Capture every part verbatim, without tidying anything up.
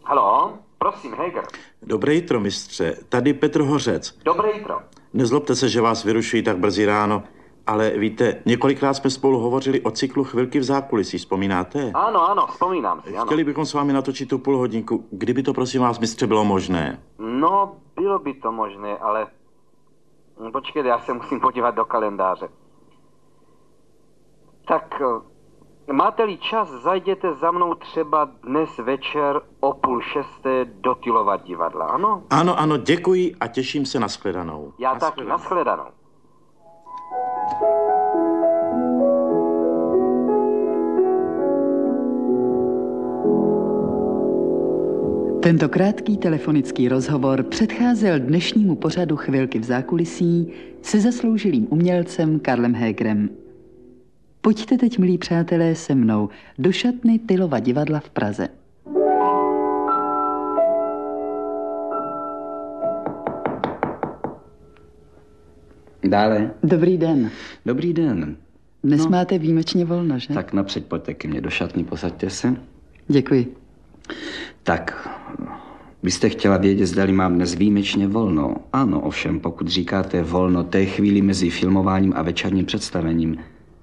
Haló, prosím, Heger. Dobré jitro, mistře. Tady Petr Hořec. Dobré jitro. Nezlobte se, že vás vyrušuji tak brzy ráno, ale víte, několikrát jsme spolu hovořili o cyklu Chvilky v zákulisí, vzpomínáte? Ano, ano, vzpomínám si, ano. Chtěli bychom s vámi natočit tu půl hodinku. Kdyby to, prosím vás, mistře, bylo možné? No, bylo by to možné, ale... Počkejte, já se musím podívat do kalendáře. Tak, máte-li čas, zajděte za mnou třeba dnes večer o půl šesté do Tylova divadla, ano? Ano, ano, děkuji a těším se na shledanou. Já na taky, na shledanou. Tento krátký telefonický rozhovor předcházel dnešnímu pořadu Chvilky v zákulisí se zasloužilým umělcem Karlem Hegerem. Pojďte teď, milí přátelé, se mnou do šatny Tylova divadla v Praze. Dále. Dobrý den. Dobrý den. Dnes no. máte výjimečně volno, že? Tak napřed pojďte ke mně do šatny, posaďte se. Děkuji. Tak, vy jste chtěla vědět, zdali mám dnes výjimečně volno. Ano, ovšem, pokud říkáte volno té chvíli mezi filmováním a večerním představením.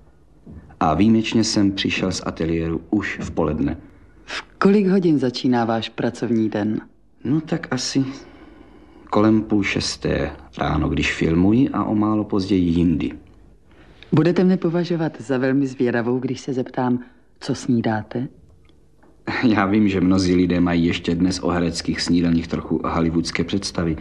A výjimečně jsem přišel z ateliéru už v poledne. V kolik hodin začíná váš pracovní den? No tak asi kolem půl šesté ráno, když filmuji, a o málo později jindy. Budete mne považovat za velmi zvědavou, když se zeptám, co snídáte? Já vím, že mnozí lidé mají ještě dnes o hereckých snídaních trochu hollywoodské představy.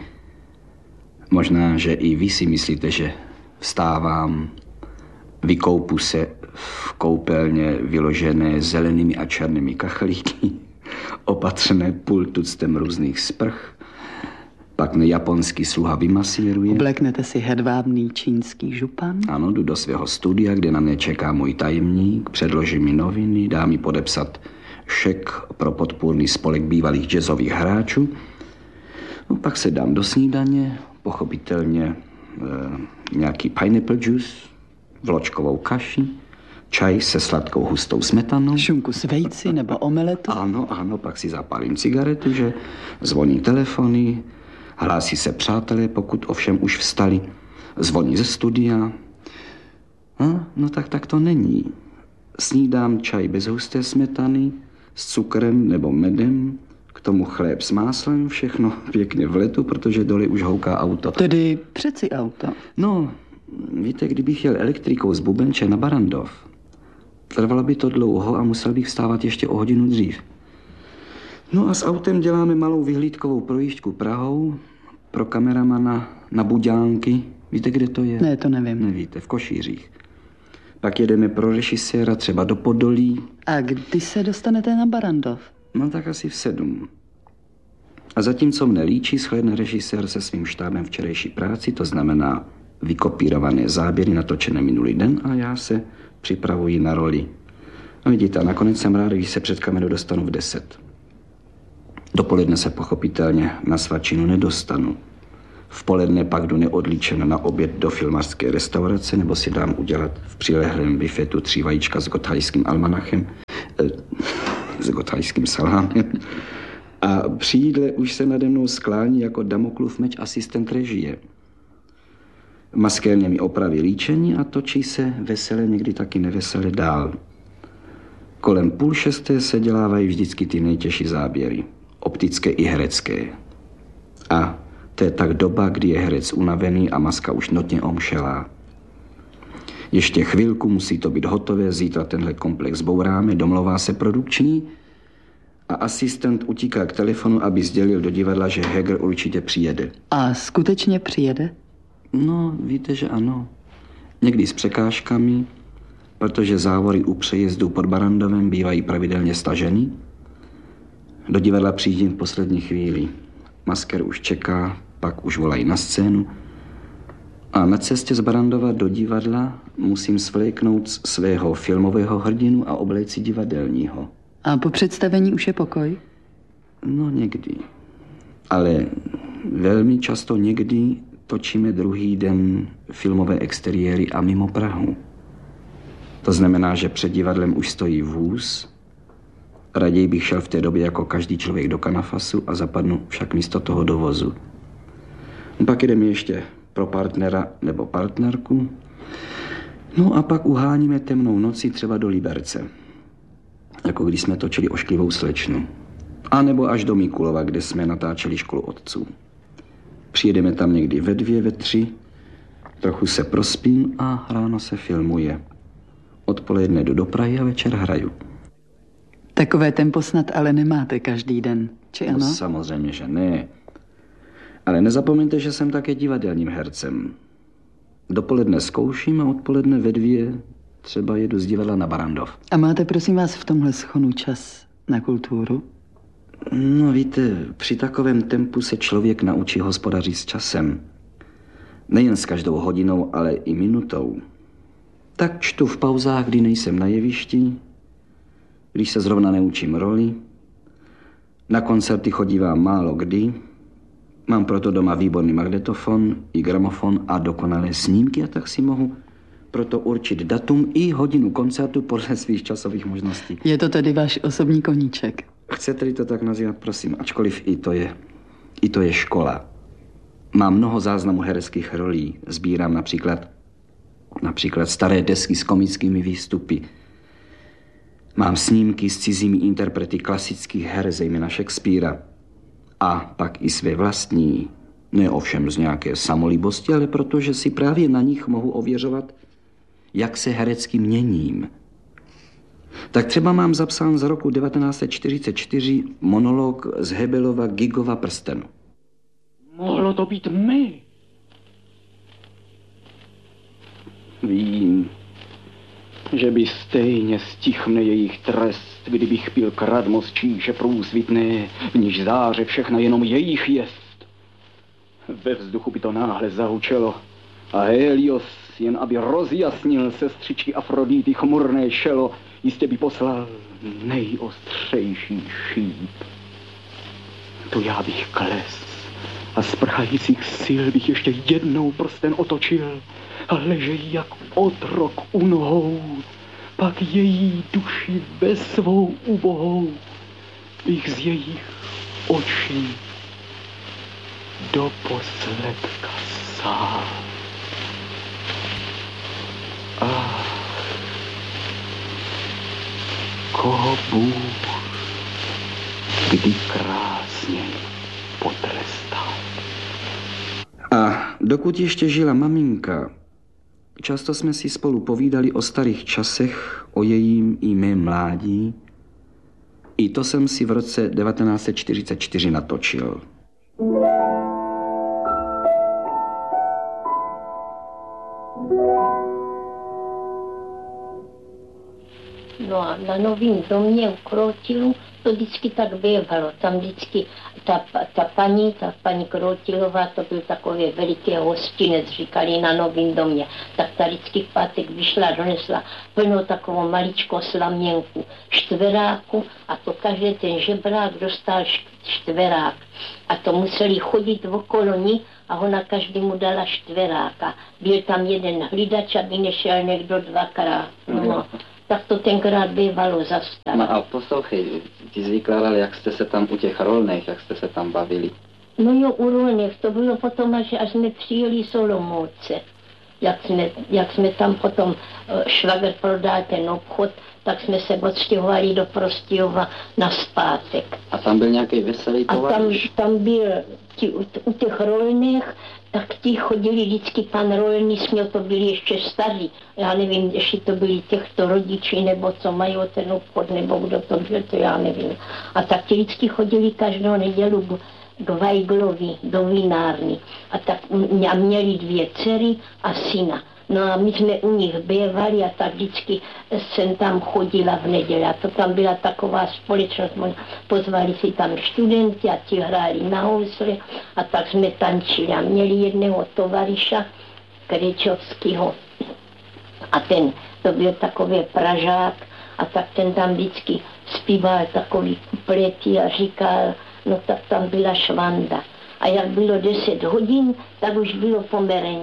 Možná, že i vy si myslíte, že vstávám, vykoupu se v koupelně vyložené zelenými a černými kachlíky, opatřené půl tuctem různých sprch, pak mě japonský sluha vymasíruje. Obleknete si hedvábný čínský župan? Ano, jdu do svého studia, kde na mě čeká můj tajemník, předloží mi noviny, dá mi podepsat šek pro podpůrný spolek bývalých jazzových hráčů. No, pak se dám do snídaně, pochopitelně e, nějaký pineapple juice, vločkovou kaši, čaj se sladkou hustou smetanou. Šunku s vejci nebo omeletu? Ano, ano, pak si zapálím cigaretu, že zvoní telefony, hlásí se přátelé, pokud ovšem už vstali, zvoní ze studia. No, no tak, tak to není. Snídám čaj bez husté smetany, s cukrem nebo medem, k tomu chléb s máslem, všechno pěkně v letu, protože dole už houká auto. Tedy přeci auto. No, víte, kdybych jel elektrikou z Bubenče na Barandov, trvalo by to dlouho a musel bych vstávat ještě o hodinu dřív. No a s autem děláme malou vyhlídkovou projížďku Prahou pro kameramana na Buďánky. Víte, kde to je? Ne, to nevím. Nevíte, v Košířích. Pak jedeme pro režiséra třeba do Podolí. A kdy se dostanete na Barandov? No tak asi v sedm. A zatímco mne líčí, shlédne režisér se svým štábem včerejší práci, to znamená vykopírované záběry natočené minulý den, a já se připravuji na roli. No vidíte, a nakonec jsem rád, když se před kamerou dostanu v deset. Dopoledne se pochopitelně na svačinu nedostanu. V poledne pak jdu neodlíčen na oběd do filmařské restaurace, nebo si dám udělat v přilehlém bifetu tři vajíčka s gothajským almanachem, eh, s gothajským salámem. A při jídle už se nade mnou sklání jako Damoklův meč asistent režie. Maskérně mi opraví líčení a točí se vesele, někdy taky nevesele dál. Kolem půl šesté se dělávají vždycky ty nejtěžší záběry, optické i herecké. A to je tak doba, kdy je herec unavený a maska už notně omšelá. Ještě chvilku, musí to být hotové, zítra tenhle komplex bouráme, domlouvá se produkční a asistent utíká k telefonu, aby sdělil do divadla, že Heger určitě přijede. A skutečně přijede? No, víte, že ano. Někdy s překážkami, protože závory u přejezdu pod Barandovem bývají pravidelně staženy. Do divadla přijdím v poslední chvíli. Masker už čeká, pak už volají na scénu. A na cestě z Barandova do divadla musím svléknout svého filmového hrdinu a obléci divadelního. A po představení už je pokoj? No někdy. Ale velmi často někdy točíme druhý den filmové exteriéry a mimo Prahu. To znamená, že před divadlem už stojí vůz Raději bych šel v té době jako každý člověk do Kanafasu a zapadnu však místo toho do vozu. Pak jdeme ještě pro partnera nebo partnerku. No a pak uháníme temnou nocí třeba do Liberce. Jako když jsme točili Ošklivou slečnu. A nebo až do Mikulova, kde jsme natáčeli Školu otců. Přijedeme tam někdy ve dvě, ve tři, trochu se prospím a ráno se filmuje. Odpoledne jdu do Prahy a večer hraju. Takové tempo snad ale nemáte každý den, či ano? No, samozřejmě, že ne. Ale nezapomeňte, že jsem také divadelním hercem. Dopoledne zkouším a odpoledne ve dvě třeba jedu z divadla na Barandov. A máte, prosím vás, v tomhle schonu čas na kulturu? No víte, při takovém tempu se člověk naučí hospodařit s časem. Nejen s každou hodinou, ale i minutou. Tak čtu v pauzách, kdy nejsem na jevišti, když se zrovna neučím roli. Na koncerty chodívám málo kdy. Mám proto doma výborný magnetofon i gramofon a dokonalé snímky, a tak si mohu proto určit datum i hodinu koncertu podle svých časových možností. Je to tedy váš osobní koníček? Chcete-li to tak nazývat, prosím, ačkoliv i to je, i to je škola. Mám mnoho záznamů hereckých rolí. Sbírám například, například staré desky s komickými výstupy. Mám snímky s cizími interprety klasických her, zejména Shakespearea. A pak i své vlastní, ne ovšem z nějaké samolíbosti, ale protože si právě na nich mohu ověřovat, jak se herecky měním. Tak třeba mám zapsán z roku devatenáct set čtyřicet čtyři monolog z Hebelova Gigova prstenu. Mohlo to být my. Vím, že by stejně stichne jejich trest, kdybych pil kradmo z číše průsvitné, v níž záře všechna jenom jejich jest. Ve vzduchu by to náhle zahučelo a Helios, jen aby rozjasnil sestřičky Afrodity chmurné šelo, jistě by poslal nejostřejší šíp. To já bych kles a z prchajících sil bych ještě jednou prsten otočil a ležej jak otrok u nohou, pak její duši ve svou ubohou bych z jejich očí do posledka sál. Ach, koho Bůh kdy krásně potrestal. A dokud ještě žila maminka, často jsme si spolu povídali o starých časech, o jejím i mém mládí. I to jsem si v roce devatenáct set čtyřicet čtyři natočil. No a na Novém domě u Krotilu to vždycky tak bývalo. Tam vždycky ta, ta paní, ta paní Krotilová, to byl takový veliký hostinec, říkali na Novém domě. Tak ta vždycky v pátek vyšla, donesla plnou takovou maličkou slaměnku štveráku a to každý ten žebrák dostal štverák. A to museli chodit okolo ní a ona každému dala štveráka. Byl tam jeden hlídač, aby nešel někdo dvakrát. No. Tak to tenkrát bývalo zastav. No a poslouchej, ty jsi vykládal, jak jste se tam u těch rolných, jak jste se tam bavili. No jo, u rolných, to bylo potom, až, až jsme přijeli z Olomouce. Jak jsme, jak jsme tam potom švagr prodal ten obchod, tak jsme se odstěhovali do Prostějova na zpátek. A tam byl nějaký veselý tovaryš? A tam, tam byl, ti, u, u těch rolných, tak ti chodili vždycky pan Rolný, jsme to byli ještě staří. Já nevím, jestli to byli těchto rodiči, nebo co mají ten obchod, nebo kdo to byl, to já nevím. A tak ti vždycky chodili každou nedělu k Weiglovi, do vinárny. A tak a měli dvě dcery a syna. No a my jsme u nich bývali a tak vždycky jsem tam chodila v neděli. A to tam byla taková společnost, pozvali si tam studenti a ti hráli na housle a tak jsme tančili. A měli jedného tovaryša, Krečovského. A ten, to byl takový Pražák a tak ten tam vždycky zpíval takový kuplety a říkal, no tak tam byla švanda. A jak bylo deset hodin, tak už bylo po merendě.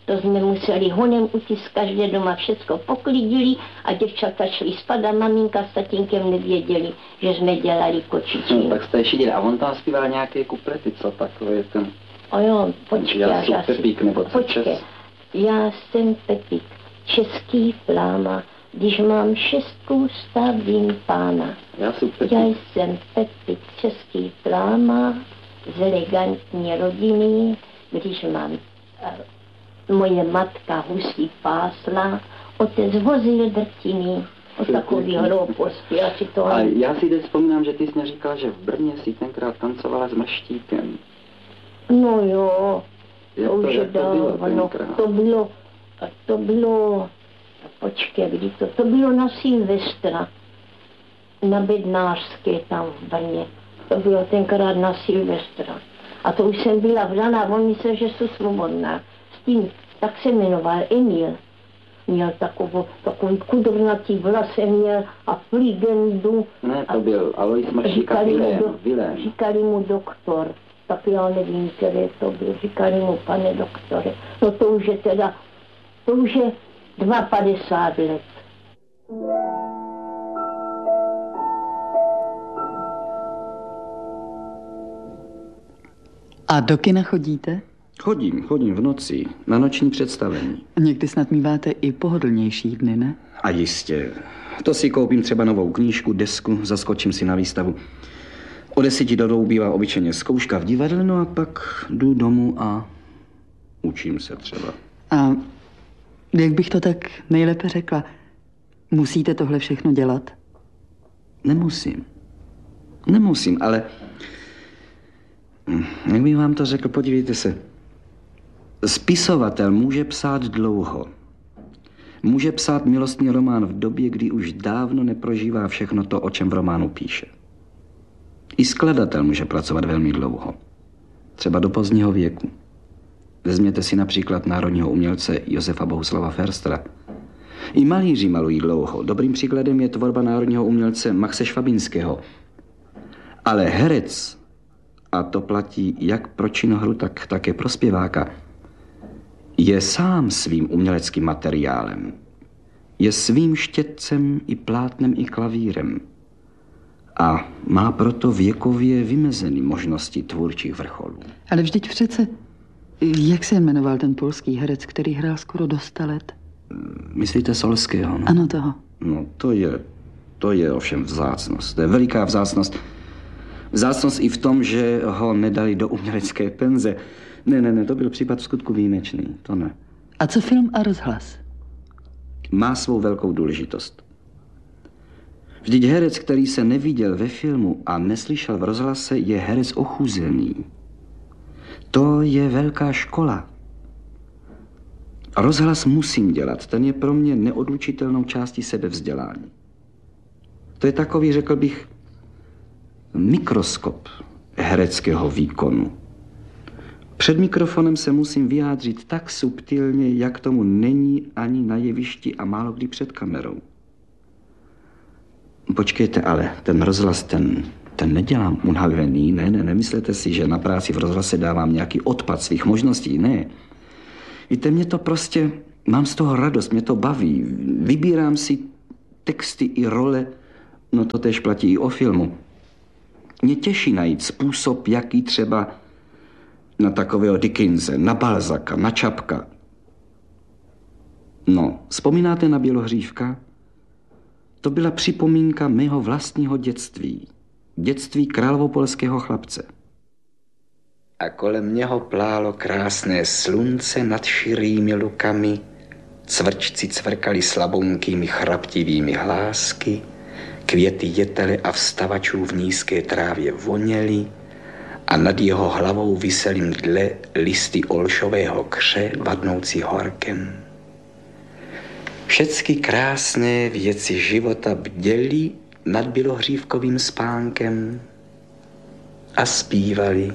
To jsme museli honem utíct, každé doma všecko poklidili a děvčata šli spát a maminka s tatínkem nevěděli, že jsme dělali kočičí. No, tak jste ještě dělali. A on tam zpíval nějaké kuplety, co takové ten... O jo, počkej, já já jsem Pepík, nebo co počkej. čes? Já jsem Pepík, český pláma, když mám šestku, stavím pána. Já jsem Pepík. Já jsem Pepík, český pláma, z elegantní rodiny, když mám... Moje matka husí pásla, otec vozil drtiny, o takový hlouposti, já si to... A já si teď vzpomínám, že ty jsi mě říkala, že v Brně si tenkrát tancovala s Mrštíkem. No jo, Jak to to, už jak to bylo dávno, tenkrát? to bylo, to bylo, počkej, kdy to, to bylo na Silvestra, na Bednářské tam v Brně, to bylo tenkrát na Silvestra. A to už jsem byla vdaná, on myslel, že jsem svobodná. S tím, tak se jmenoval Emil. Měl takovou, takový kudrnatý vlasem měl a fligendu. Ne, to byl Alois Mrštík a Vilém, Vilém. Říkali mu doktor. Tak já nevím, které to byl. Říkali mu, pane doktore. No to už je teda, to už je padesát dva let. A do kina chodíte? Chodím, chodím v noci, na noční představení. Někdy snad míváte i pohodlnější dny, ne? A jistě. To si koupím třeba novou knížku, desku, zaskočím si na výstavu. O deseti do dvou bývá obyčejně zkouška v divadle, no a pak jdu domů a učím se třeba. A jak bych to tak nejlépe řekla, musíte tohle všechno dělat? Nemusím. Nemusím, ale... Jak bych vám to řekl, podívejte se. Spisovatel může psát dlouho. Může psát milostný román v době, kdy už dávno neprožívá všechno to, o čem v románu píše. I skladatel může pracovat velmi dlouho. Třeba do pozdního věku. Vezměte si například národního umělce Josefa Bohuslava Ferstra. I malíři malují dlouho. Dobrým příkladem je tvorba národního umělce Maxe Švabinského. Ale herec, a to platí jak pro činohru, tak také pro zpěváka, je sám svým uměleckým materiálem. Je svým štětcem i plátnem i klavírem. A má proto věkově vymezený možnosti tvůrčích vrcholů. Ale vždyť přece, jak se jmenoval ten polský herec, který hrál skoro do sta let? Myslíte Solského? No? Ano, toho. No to je, to je ovšem vzácnost. To je veliká vzácnost. Vzácnost i v tom, že ho nedali do umělecké penze. Ne, ne, ne, to byl případ v skutku výjimečný, to ne. A co film a rozhlas? Má svou velkou důležitost. Vždyť herec, který se neviděl ve filmu a neslyšel v rozhlase, je herec ochuzený. To je velká škola. A rozhlas musím dělat, ten je pro mě neodlučitelnou částí sebevzdělání. To je takový, řekl bych, mikroskop hereckého výkonu. Před mikrofonem se musím vyjádřit tak subtilně, jak tomu není ani na jevišti a málo kdy před kamerou. Počkejte, ale ten rozhlas, ten, ten nedělám unavený, ne, ne, nemyslete si, že na práci v rozhlase dávám nějaký odpad svých možností, ne. Víte, mě to prostě, mám z toho radost, mě to baví, vybírám si texty i role, no to též platí i o filmu. Mě těší najít způsob, jaký třeba na takového Dickense, na Balzaka, na Čapka. No, vzpomínáte na Bělohřívka? To byla připomínka mého vlastního dětství. Dětství královopolského chlapce. A kolem něho plálo krásné slunce nad širými lukami, cvrčci cvrkali slabonkými chraptivými hlásky, květy jetele a vstavačů v nízké trávě voněly a nad jeho hlavou visely mdle listy olšového kře vadnoucí horkem. Všecky krásné věci života bděly nad bělohřívkovým spánkem a zpívali.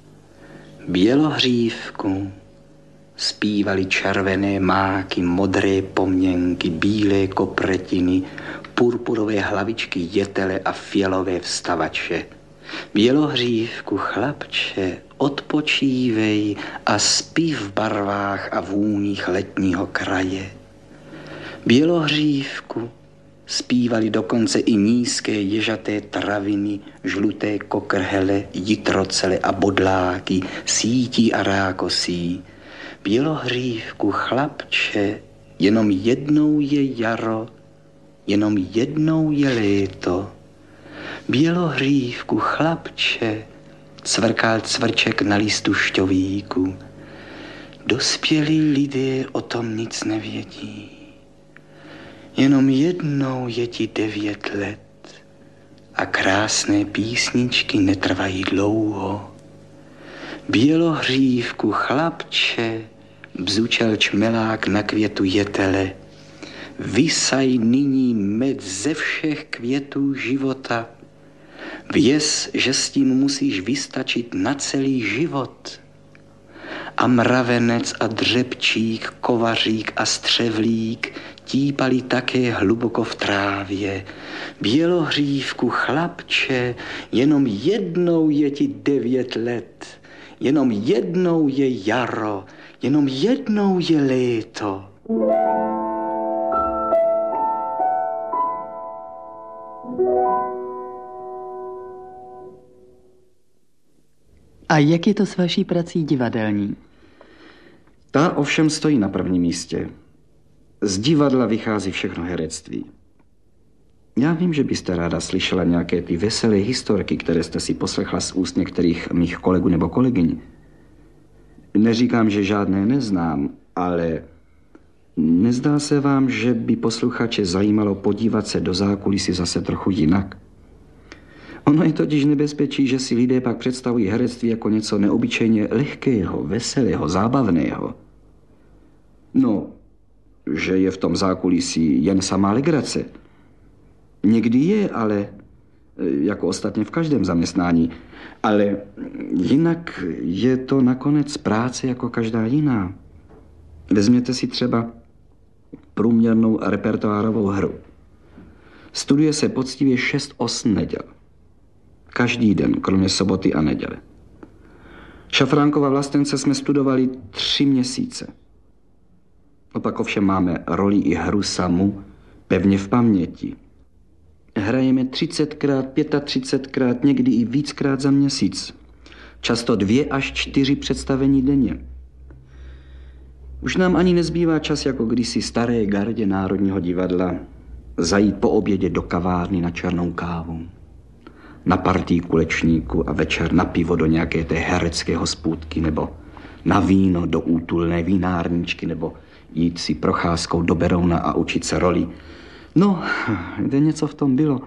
Bělohřívku, zpívali červené máky, modré poměnky, bílé kopretiny, purpurové hlavičky jetele a fialové vstavače. Bělohřívku, chlapče, odpočívej a spí v barvách a vůních letního kraje. Bělohřívku, zpívali dokonce i nízké ježaté traviny, žluté kokrhele, jitrocele a bodláky, sítí a rákosí. Bělohřívku, chlapče, jenom jednou je jaro, jenom jednou je léto. Bělohřívku, chlapče, cvrkal cvrček na listu šťovíku. Dospělí lidé o tom nic nevědí. Jenom jednou je ti devět let a krásné písničky netrvají dlouho. Bělohřívku, chlapče, bzučel čmelák na květu jetele. Vysaj nyní med ze všech květů života. Věz, že s tím musíš vystačit na celý život. A mravenec a dřepčík, kovařík a střevlík típali také hluboko v trávě. Bělohřívku, chlapče, jenom jednou je ti devět let. Jenom jednou je jaro, jenom jednou je léto. A jak je to s vaší prací divadelní? Ta ovšem stojí na prvním místě. Z divadla vychází všechno herectví. Já vím, že byste ráda slyšela nějaké ty veselé historky, které jste si poslechla z úst některých mých kolegů nebo kolegyň. Neříkám, že žádné neznám, ale nezdá se vám, že by posluchače zajímalo podívat se do zákulisí zase trochu jinak? Ono je totiž nebezpečí, že si lidé pak představují herectví jako něco neobyčejně lehkého, veselého, zábavného. No, že je v tom zákulisí jen samá legrace. Někdy je, ale jako ostatně v každém zaměstnání. Ale jinak je to nakonec práce jako každá jiná. Vezměte si třeba průměrnou repertoárovou hru. Studuje se poctivě šest osm neděl. Každý den, kromě soboty a neděle. Šafránkova Vlastence jsme studovali tři měsíce. Opak ovšem máme roli i hru samu pevně v paměti. Hrajeme třicetkrát, třicetkrát, někdy i víckrát za měsíc. Často dvě až čtyři představení denně. Už nám ani nezbývá čas jako kdysi staré gardě Národního divadla zajít po obědě do kavárny na černou kávu, na partii kulečníku a večer na pivo do nějaké té herecké hospůdky nebo na víno do útulné vínárničky nebo jít si procházkou do Berouna a učit se roli. No, kde něco v tom bylo.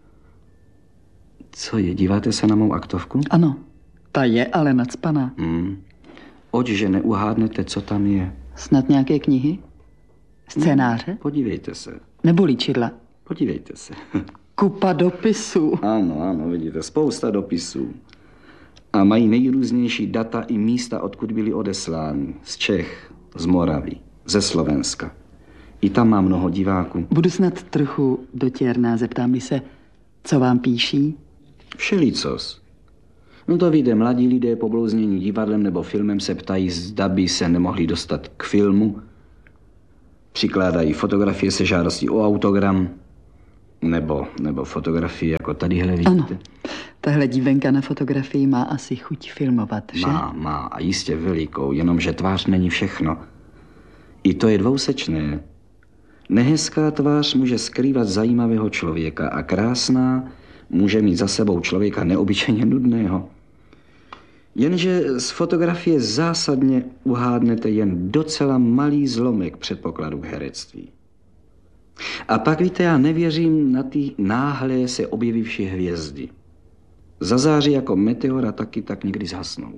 Co je, díváte se na mou aktovku? Ano, ta je ale nacpaná. Hmm. Oč, že neuhádnete, co tam je. Snad nějaké knihy? Scénáře? No, podívejte se. Nebo líčidla? Podívejte se. Kupa dopisů. Ano, ano, vidíte, spousta dopisů. A mají nejrůznější data i místa, odkud byly odeslány. Z Čech, z Moravy, ze Slovenska. I tam má mnoho diváků. Budu snad trochu dotěrná, zeptám-li se, co vám píší? Všelicos. No to víte, mladí lidé poblouznění divadlem nebo filmem se ptají, zda by se nemohli dostat k filmu. Přikládají fotografie se žádostí o autogram. Nebo, nebo fotografie jako tadyhle, vidíte? Ano, tahle dívenka na fotografii má asi chuť filmovat, že? Má, má a jistě velikou, jenomže tvář není všechno. I to je dvousečné. Nehezká tvář může skrývat zajímavého člověka a krásná může mít za sebou člověka neobyčejně nudného. Jenže z fotografie zásadně uhádnete jen docela malý zlomek předpokladu k herectví. A pak, víte, já nevěřím na ty náhlé se objevivší hvězdy. Zazáří jako meteor a taky tak někdy zhasnou.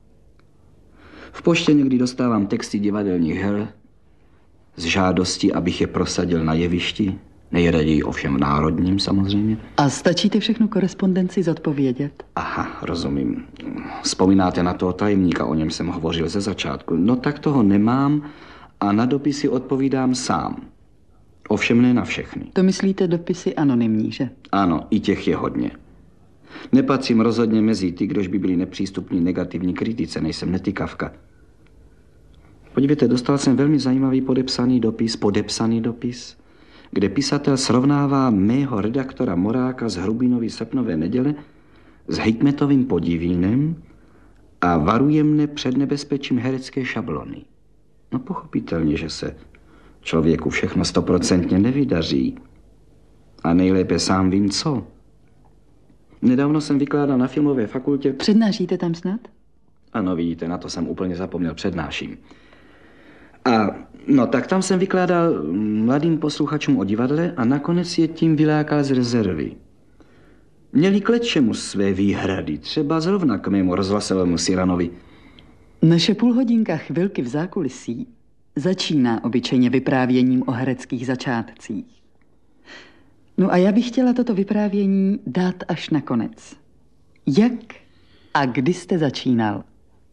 V poště někdy dostávám texty divadelních her z žádostí, abych je prosadil na jevišti, nejraději ovšem národním samozřejmě. A stačíte všechnu korespondenci zodpovědět? Aha, rozumím. Vzpomínáte na toho tajemníka, o něm jsem hovořil ze začátku. No tak toho nemám a na dopisy odpovídám sám. Ovšem ne na všechny. To myslíte dopisy anonymní, že? Ano, i těch je hodně. Nepatřím rozhodně mezi ty, kdož by byli nepřístupní negativní kritice, nejsem netykavka. Podívejte, dostal jsem velmi zajímavý podepsaný dopis, podepsaný dopis, kde pisatel srovnává mého redaktora Moráka z Hrubinovy srpnové neděle s Hikmetovým Podivínem a varuje mne před nebezpečím herecké šablony. No pochopitelně, že se člověku všechno stoprocentně nevydaří. A nejlépe sám vím co. Nedávno jsem vykládal na filmové fakultě. Přednášíte tam snad? Ano, vidíte, na to jsem úplně zapomněl, přednáším. A no, tak tam jsem vykládal mladým posluchačům o divadle a nakonec je tím vylákal z rezervy. Měli k lecčemu své výhrady, třeba zrovna k mému rozhlasovému Siranovi. Naše půlhodinka Chvilky v zákulisí začíná obyčejně vyprávěním o hereckých začátcích. No a já bych chtěla toto vyprávění dát až na konec. Jak a kdy jste začínal?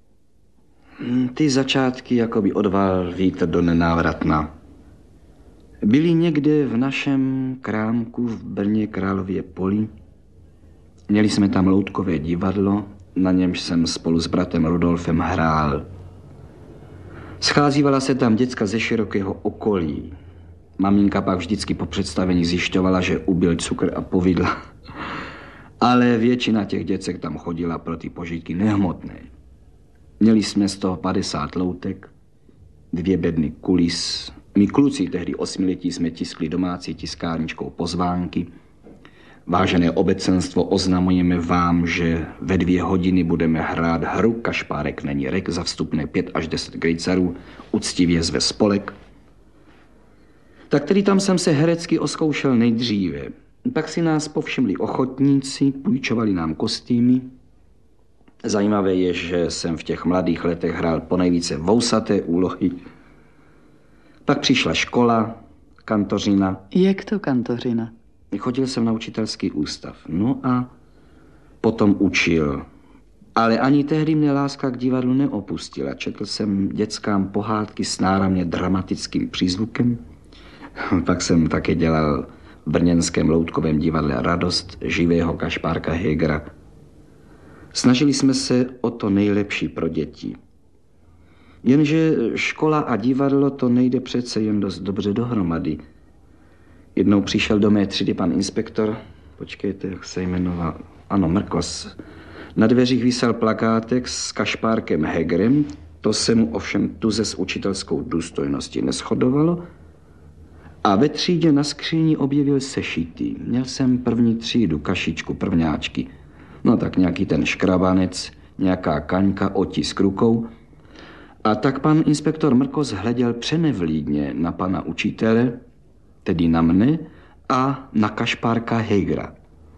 Ty začátky jakoby odval vítr do nenávratna. Byli někde v našem krámku v Brně Králově Poli. Měli jsme tam loutkové divadlo, na němž jsem spolu s bratem Rudolfem hrál. Scházívala se tam děcka ze širokého okolí. Maminka pak vždycky po představení zjišťovala, že ubil cukr a povidla. Ale většina těch děcek tam chodila pro ty požitky nehmotné. Měli jsme z toho padesát loutek, dvě bedny kulis. My kluci tehdy osmiletí jsme tiskli domácí tiskárničkou pozvánky. Vážené obecenstvo, oznamujeme vám, že ve dvě hodiny budeme hrát hru Kašpárek není rek za vstupné pět až deset grejcarů, uctivě zve spolek. Tak tedy tam jsem se herecky oskoušel nejdříve. Pak si nás povšimli ochotníci, půjčovali nám kostýmy. Zajímavé je, že jsem v těch mladých letech hrál ponejvíce vousaté úlohy. Pak přišla škola, kantořina. Jak to kantořina? Chodil jsem na učitelský ústav. No a potom učil. Ale ani tehdy mě láska k divadlu neopustila. Četl jsem dětskám pohádky s náramně dramatickým přízvukem. Pak jsem také dělal v brněnském loutkovém divadle Radost živého Kašpárka Hegera. Snažili jsme se o to nejlepší pro děti. Jenže škola a divadlo to nejde přece jen dost dobře dohromady. Jednou přišel do mé třídy pan inspektor, počkejte, jak se jmenoval, ano, Mrkos. Na dveřích visel plakátek s Kašpárkem Hegerem, to se mu ovšem tuze s učitelskou důstojností neshodovalo. A ve třídě na skříni objevil sešity. Měl jsem první třídu, kašičku, prvňáčky. No tak nějaký ten škrabanec, nějaká kaňka, otisk rukou. A tak pan inspektor Mrkos hleděl přenevlídně na pana učitele, tedy na mne, a na Kašpárka Hegera.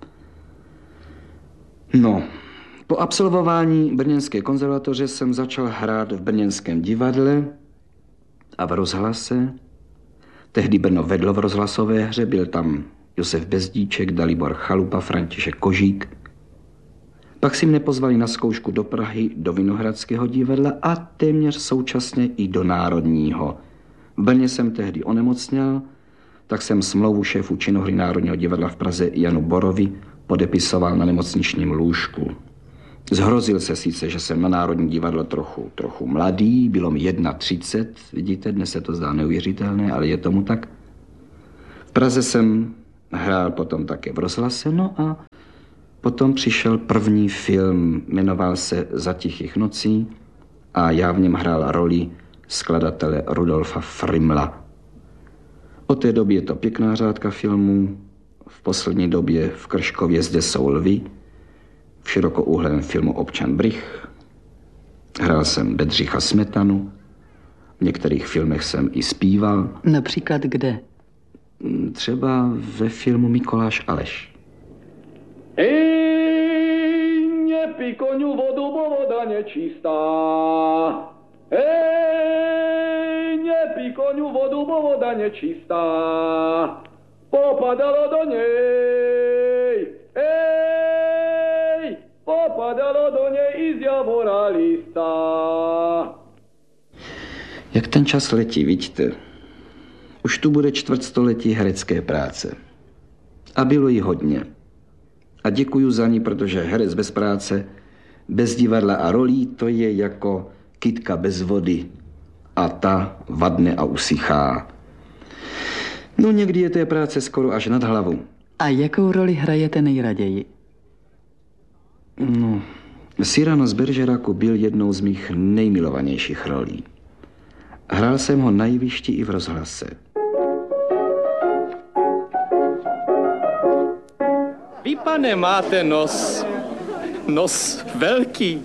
No, po absolvování brněnské konzervatoře jsem začal hrát v brněnském divadle a v rozhlase. Tehdy Brno vedlo v rozhlasové hře, byl tam Josef Bezdíček, Dalibor Chalupa, František Kožík. Pak si mne pozvali na zkoušku do Prahy, do Vinohradského divadla a téměř současně i do Národního. V Brně jsem tehdy onemocněl, tak jsem smlouvu šéfu činohry Národního divadla v Praze Janu Borovi podepisoval na nemocničním lůžku. Zhrozil se sice, že jsem na Národní divadlo trochu, trochu mladý, bylo mi třicet jedna, vidíte, dnes se to zdá neuvěřitelné, ale je tomu tak. V Praze jsem hrál potom také v rozhlase, no a potom přišel první film, jmenoval se Za tichých nocí a já v něm hrál roli skladatele Rudolfa Frimla. Od té doby je to pěkná řádka filmů, v poslední době v Krškově Zde jsou lvy, v širokouhlém filmu Občan Brych, hrál jsem Bedřicha Smetanu, v některých filmech jsem i zpíval. Například kde? Třeba ve filmu Mikoláš Aleš. Ej, nepij koňu vodu, bo voda nečistá. Ej, nepij koňu vodu, bo voda nečistá. Popadalo do něj. Ej, popadalo do něj i z javora lista. Jak ten čas letí, vidíte? Už tu bude čtvrtstoletí herecké práce. A bylo jí hodně. A děkuju za ní, protože herec bez práce, bez divadla a rolí, to je jako kytka bez vody. A ta vadne a usychá. No někdy je té práce skoro až nad hlavu. A jakou roli hrajete nejraději? No, Cyrano z Bergeracu byl jednou z mých nejmilovanějších rolí. Hrál jsem ho na jevišti i v rozhlase. Vy, pane, máte nos, nos velký.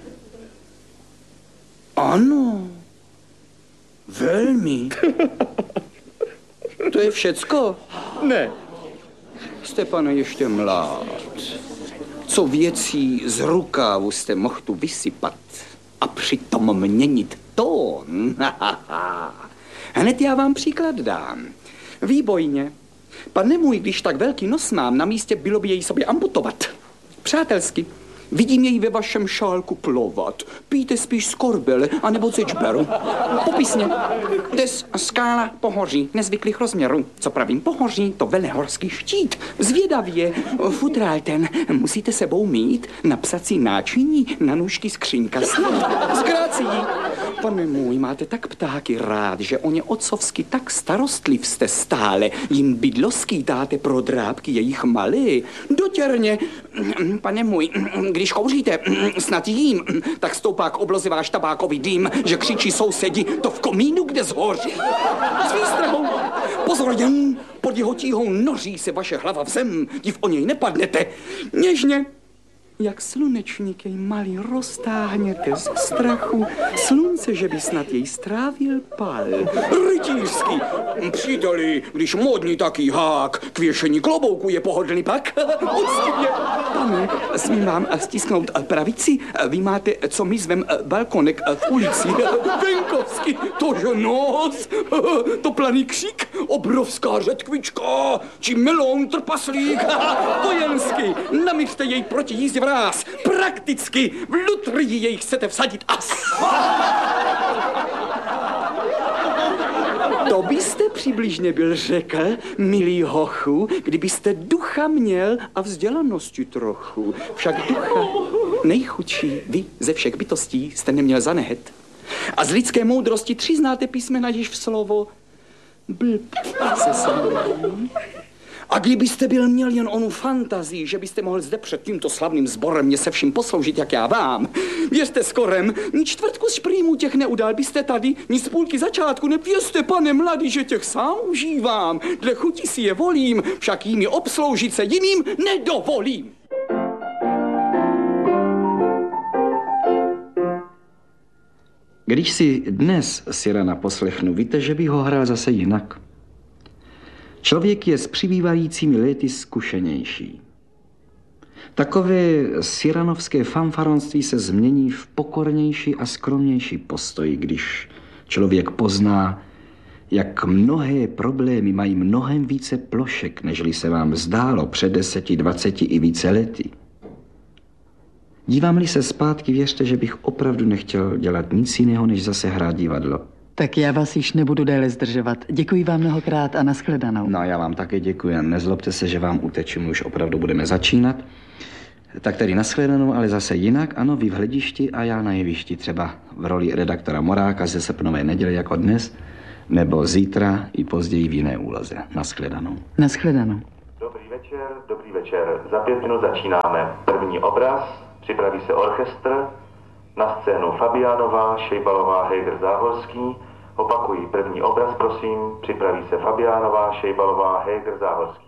Ano, velmi. To je všecko? Ne. Jste, pane, ještě mlád. Co věcí z rukávu jste mohl tu vysypat a přitom měnit tón? Hned já vám příklad dám. Výbojně. Pane můj, když tak velký nos mám, na místě bylo by jej sobě amputovat. Přátelsky. Vidím jej ve vašem šálku plovat. Pijte spíš z korbele, anebo z džberu. Popisně. Des skála pohoří nezvyklých rozměrů. Co pravím pohoří, to velehorský štít. Zvědavě, futrál ten musíte sebou mít na psací náčiní, na nůžky skřínka snad. Zkrácí. Pane můj, máte tak ptáky rád, že o ně otcovsky tak starostliv jste stále. Jim bydlo skýtáte pro drábky jejich malé. Dotěrně, pane můj, když kouříte, snad jím, tak stoupá k obloze váš tabákový dým, že křičí sousedi, to v komínu, kde zhoří. S výstrahou. Pozor jen, pod jeho tíhou noří se vaše hlava v zem, div o něj nepadnete. Něžně, jak slunečník jej malý roztáhněte z strachu, slunce, že by snad jej strávil pal. Rytířský. Příteli, když modní taký hák, k věšení klobouku je pohodlný pak. Uctivě. Pane, smím vám stisknout pravici? Vy máte, co my zvem, balkonek v ulici. Venkovský, tože nos, to planý křík, obrovská řetkvička, či melon trpaslík, vojenský, namířte jej proti jízdě vráz, prakticky v lutrji jej chcete vsadit as. To byste přibližně byl řekl, milý hochu, kdybyste ducha měl a vzdělanosti trochu. Však ducha nejchudší vy ze všech bytostí jste neměl zanehet. A z lidské moudrosti tři znáte písmena již v slovo blb se smí. A kdybyste byl měl jen onu fantazii, že byste mohl zde před tímto slavným sborem mě se vším posloužit, jak já vám. Věřte skorem, ni čtvrtku z šprýmů těch neudal byste tady, ni z půlky začátku nevěřte, pane mladý, že těch sám užívám. Dle chuti si je volím, však jimi obsloužit se jiným nedovolím. Když si dnes Cyrana poslechnu, víte, že bych ho hrál zase jinak. Člověk je s přibývajícími léty zkušenější. Takové cyranovské fanfaronství se změní v pokornější a skromnější postoj, když člověk pozná, jak mnohé problémy mají mnohem více plošek, nežli se vám zdálo před deseti, dvaceti i více lety. Dívám-li se zpátky, věřte, že bych opravdu nechtěl dělat nic jiného, než zase hrát divadlo. Tak já vás již nebudu déle zdržovat. Děkuji vám mnohokrát a nashledanou. No, já vám také děkuji. Nezlobte se, že vám uteču, my už opravdu budeme začínat. Tak tedy nashledanou, ale zase jinak. Ano, vy v hledišti a já na jevišti, třeba v roli redaktora Moráka ze srpnové neděle jako dnes, nebo zítra i později v jiné úloze. Nashledanou. Nashledanou. Dobrý večer, dobrý večer. Za pět minut začínáme. První obraz, připraví se orchestr. Na scénu Fabiánová, Šejbalová, Heger, Záhorský. Opakuji, první obraz, prosím, připraví se Fabiánová, Šejbalová, Heger, Záhorský.